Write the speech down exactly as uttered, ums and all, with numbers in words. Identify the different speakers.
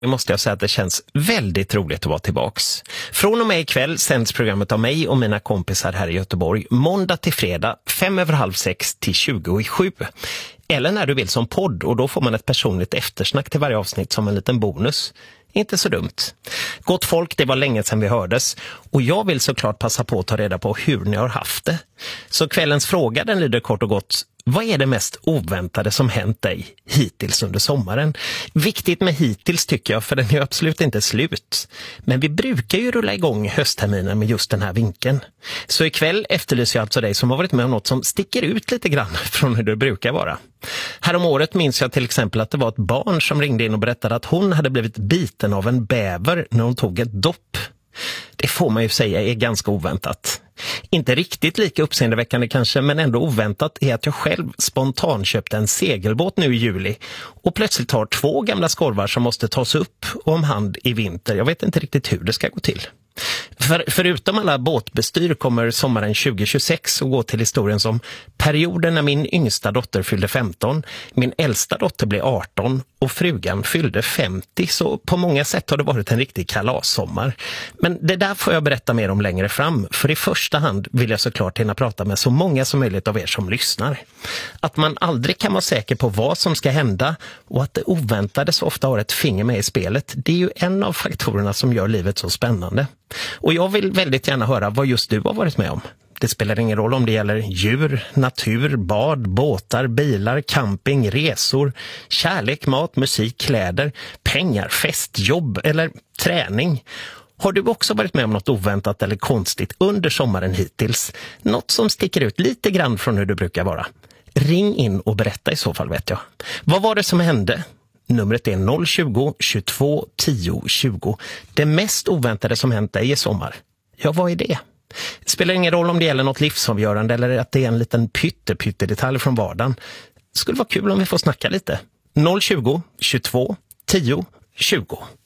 Speaker 1: måste jag säga att det känns väldigt roligt att vara tillbaks. Från och med ikväll sänds programmet av mig och mina kompisar här i Göteborg måndag till fredag, fem över halv sex till tjugo i sju. Eller när du vill som podd, och då får man ett personligt eftersnack till varje avsnitt som en liten bonus. Inte så dumt. Gott folk, det var länge sedan vi hördes, och jag vill såklart passa på att ta reda på hur ni har haft det. Så kvällens fråga, den lyder kort och gott: vad är det mest oväntade som hänt dig hittills under sommaren? Viktigt med hittills tycker jag, för den är absolut inte slut. Men vi brukar ju rulla igång höstterminen med just den här vinkeln. Så ikväll efterlyser jag alltså dig som har varit med om något som sticker ut lite grann från hur det brukar vara. Härom året minns jag till exempel att det var ett barn som ringde in och berättade att hon hade blivit biten av en bäver när hon tog ett dopp. Det får man ju säga är ganska oväntat. Inte riktigt lika uppseendeväckande kanske, men ändå oväntat är att jag själv spontant köpte en segelbåt nu i juli och plötsligt har två gamla skorvar som måste tas upp om hand i vinter. Jag vet inte riktigt hur det ska gå till. För, förutom alla båtbestyr kommer sommaren tjugo tjugosex att gå till historien som perioden när min yngsta dotter fyllde femton, min äldsta dotter blev arton och frugan fyllde femtio. Så på många sätt har det varit en riktig kalassommar. Men det där får jag berätta mer om längre fram, för i första hand vill jag såklart hinna prata med så många som möjligt av er som lyssnar. Att man aldrig kan vara säker på vad som ska hända och att det oväntade så ofta har ett finger med i spelet, det är ju en av faktorerna som gör livet så spännande. Och jag vill väldigt gärna höra vad just du har varit med om. Det spelar ingen roll om det gäller djur, natur, bad, båtar, bilar, camping, resor, kärlek, mat, musik, kläder, pengar, fest, jobb eller träning. Har du också varit med om något oväntat eller konstigt under sommaren hittills? Något som sticker ut lite grann från hur du brukar vara? Ring in och berätta i så fall, vet jag. Vad var det som hände? Numret är noll tjugo, tjugotvå, tio, tjugo. Det mest oväntade som hänt dig i sommar. Ja, vad är det? Det spelar ingen roll om det gäller något livsavgörande eller att det är en liten pytte, pytte detalj från vardagen. Det skulle vara kul om vi får snacka lite. noll tjugo, tjugotvå, tio, tjugo.